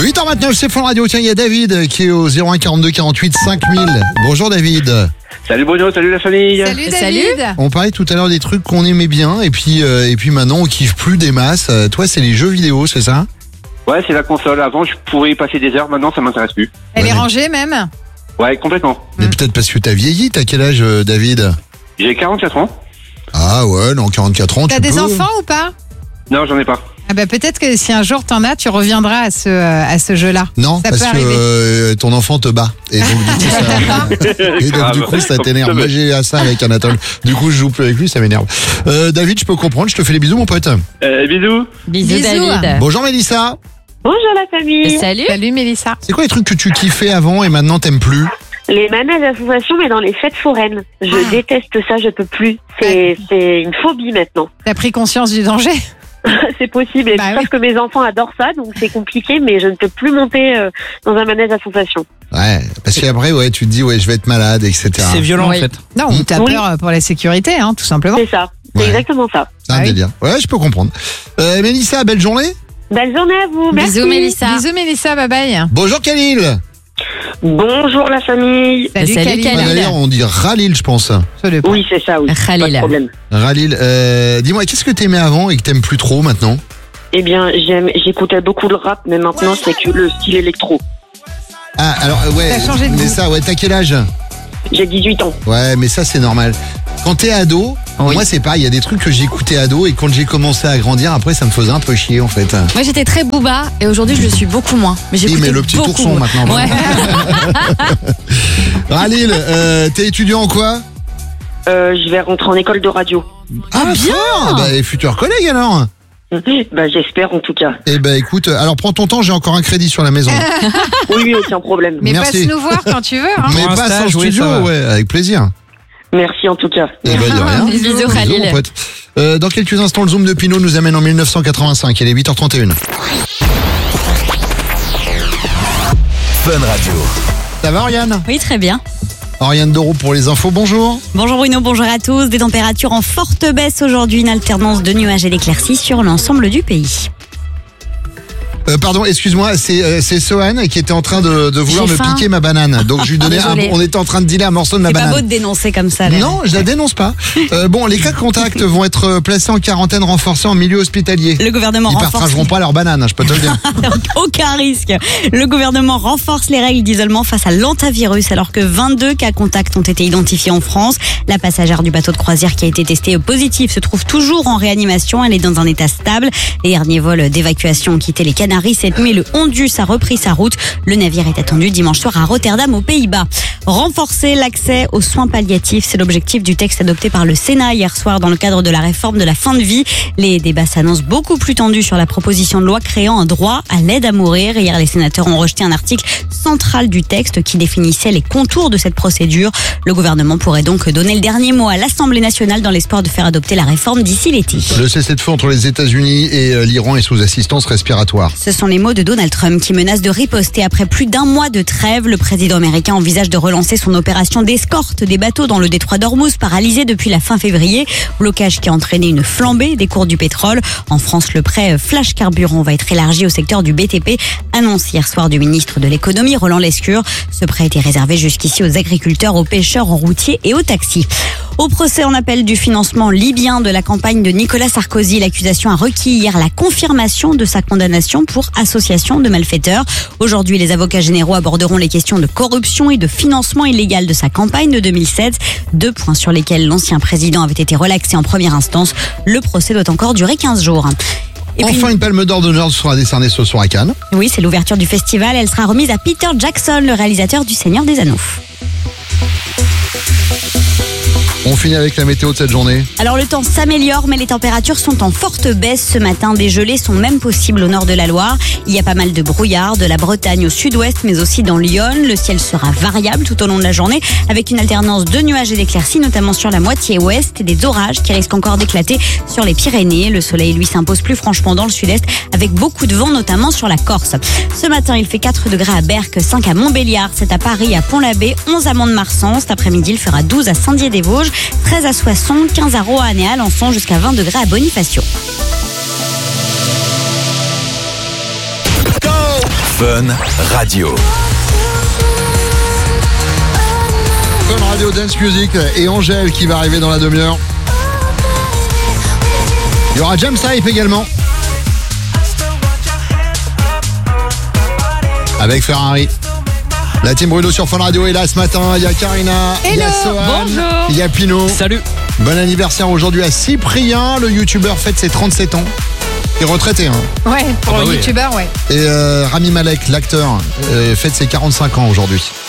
8h29, c'est Fun Radio. Tiens, il y a David qui est au 01 42 48 5000. Bonjour David. Salut Bruno, salut la famille. Salut David. On parlait tout à l'heure des trucs qu'on aimait bien et puis maintenant on kiffe plus des masses. Toi, c'est les jeux vidéo, c'est ça? Ouais, c'est la console. Avant, je pourrais y passer des heures. Maintenant, ça m'intéresse plus. Elle est Ouais. rangée même. Ouais, complètement. Mais peut-être parce que t'as vieilli. T'as quel âge, David? J'ai 44 ans. Ah ouais, non, 44 ans, T'as tu des peux. enfants ou pas? Non, j'en ai pas. Ah bah peut-être que si un jour t'en as, tu reviendras à ce jeu-là. Non, Ça parce peut que ton enfant te bat. Et donc, du coup, ça t'énerve. Moi, j'ai à ça avec Anatole. Du coup, je joue plus avec lui, ça m'énerve. David, je peux comprendre. Je te fais les bisous, mon pote. Bisous. Bisous, Bisous. David. Bonjour, Mélissa. Bonjour la famille. Salut. Salut Mélissa. C'est quoi les trucs que tu kiffais avant et maintenant t'aimes plus? Les manèges d'association, mais dans les fêtes foraines. Je déteste ça, je peux plus. C'est une phobie maintenant. T'as pris conscience du danger? C'est possible. Et Bah sauf oui. que mes enfants adorent ça, donc c'est compliqué, mais je ne peux plus monter dans un manège d'association. Ouais, parce qu'après, ouais, tu te dis, ouais, je vais être malade, etc. C'est violent Oui. en fait. Non, ou t'as Oui. peur pour la sécurité, hein, tout simplement. C'est ça. C'est Ouais. exactement ça. C'est un Ah oui. délire. Ouais, je peux comprendre. Mélissa, belle journée. Belle journée à vous. Merci. Bisous, Mélissa. Bisous Mélissa, bye bye. Bonjour, Khalil. Bonjour la famille. Salut Salut, Khalil. Khalil. D'ailleurs, on dit Khalil, je pense. Ça dépend. Oui, c'est ça, oui. Pas de Khalil. problème. Khalil, dis-moi, qu'est-ce que t'aimais avant et que t'aimes plus trop maintenant? Eh bien, j'écoutais beaucoup le rap, mais maintenant c'est que le style électro. Ah, alors, ouais. T'as changé de mais goût. ça, ouais, t'as quel âge? J'ai 18 ans. Ouais, mais ça, c'est normal. Quand t'es ado, Oui. moi, c'est pas, il y a des trucs que j'écoutais ado et quand j'ai commencé à grandir, après, ça me faisait un peu chier, en fait. Moi j'étais très booba et aujourd'hui je le suis beaucoup moins. Mais Oui, j'écoutais mais le petit beaucoup. ourson, maintenant. Ouais. Khalil, t'es étudiant en quoi? Je vais rentrer en école de radio. Ah, bien! Bah, et futur collègue, alors? Bah, j'espère en tout cas. Eh ben, écoute, alors prends ton temps, j'ai encore un crédit sur la maison. Oui, aucun problème. Mais Merci. passe nous voir quand tu veux. Hein. Mais Pour un passe en stage, oui, studio, ça va. ouais, avec plaisir. Merci en tout cas. Eh ben, de rien. Bisous, Bisous, Khalil. mon pote. Dans quelques instants, le Zoom de Pinot nous amène en 1985. Il est 8h31. Fun Radio. Ça va, Oriane? Oui, très bien. Oriane Doro pour les infos, bonjour. Bonjour Bruno, bonjour à tous. Des températures en forte baisse aujourd'hui, une alternance de nuages et d'éclaircies sur l'ensemble du pays. Pardon, excuse-moi, c'est Sohan qui était en train de vouloir J'ai me faim. piquer ma banane. Donc je lui donnais Désolée. on était en train de dealer un morceau de ma C'est pas banane. beau de dénoncer comme ça. là. Non, je la dénonce pas. Bon, les cas contacts vont être placés en quarantaine renforcée en milieu hospitalier. Le gouvernement Ils renforce. partageront pas leur banane, je peux te le dire. Aucun risque. Le gouvernement renforce les règles d'isolement face à l'antavirus alors que 22 cas contacts ont été identifiés en France. La passagère du bateau de croisière qui a été testée positive se trouve toujours en réanimation. Elle est dans un état stable. Les derniers vols d'évacuation ont quitté les Canaries cette nuit. Le Hondus a repris sa route. Le navire est attendu dimanche soir à Rotterdam aux Pays-Bas. Renforcer l'accès aux soins palliatifs, c'est l'objectif du texte adopté par le Sénat hier soir dans le cadre de la réforme de la fin de vie. Les débats s'annoncent beaucoup plus tendus sur la proposition de loi créant un droit à l'aide à mourir. Hier, les sénateurs ont rejeté un article central du texte qui définissait les contours de cette procédure. Le gouvernement pourrait donc donner le dernier mot à l'Assemblée nationale dans l'espoir de faire adopter la réforme d'ici l'été. Le cessez-le-feu entre les États-Unis et l'Iran est sous assistance respiratoire. Ce sont les mots de Donald Trump qui menace de riposter après plus d'un mois de trêve. Le président américain envisage de relancer son opération d'escorte des bateaux dans le détroit d'Ormuz, paralysé depuis la fin février. Blocage qui a entraîné une flambée des cours du pétrole. En France, le prêt Flash Carburant va être élargi au secteur du BTP. Annonce hier soir du ministre de l'économie, Roland Lescure. Ce prêt était réservé jusqu'ici aux agriculteurs, aux pêcheurs, aux routiers et aux taxis. Au procès en appel du financement libyen de la campagne de Nicolas Sarkozy, l'accusation a requis hier la confirmation de sa condamnation pour association de malfaiteurs. Aujourd'hui, les avocats généraux aborderont les questions de corruption et de financement illégal de sa campagne de 2016. 2 points sur lesquels l'ancien président avait été relaxé en première instance. Le procès doit encore durer 15 jours. Et puis, Enfin, une palme d'or d'honneur sera décernée ce soir à Cannes. oui, c'est l'ouverture du festival. Elle sera remise à Peter Jackson, le réalisateur du Seigneur des Anneaux. On finit avec la météo de cette journée. Alors le temps s'améliore, mais les températures sont en forte baisse ce matin. Des gelées sont même possibles au nord de la Loire. Il y a pas mal de brouillard, de la Bretagne au sud-ouest, mais aussi dans Lyon. Le ciel sera variable tout au long de la journée, avec une alternance de nuages et d'éclaircies, notamment sur la moitié ouest, et des orages qui risquent encore d'éclater sur les Pyrénées. Le soleil, lui, s'impose plus franchement dans le sud-est, avec beaucoup de vent, notamment sur la Corse. Ce matin, il fait 4 degrés à Berck, 5 à Montbéliard, 7 à Paris, à Pont-l'Abbé, 11 à Mont-de-Marsan. Cet après-midi, il fera 12 à Saint-Dié-des-Vosges, 13 à Soissons, 15 à Roanne et à Alençon, jusqu'à 20 degrés à Bonifacio. Fun Radio. Fun Radio Dance Music et Angèle qui va arriver dans la demi-heure. Il y aura James Hype également. Avec Ferrari. La team Bruno sur Fun Radio est là ce matin. Il y a Karina, il y a Sohan, bonjour. il y a Pino. Salut. Bon anniversaire aujourd'hui à Cyprien, le youtubeur fête ses 37 ans. Il est retraité, hein. Ouais, pour Ah bah le oui. youtubeur, ouais. Et Rami Malek, l'acteur, fête ses 45 ans aujourd'hui.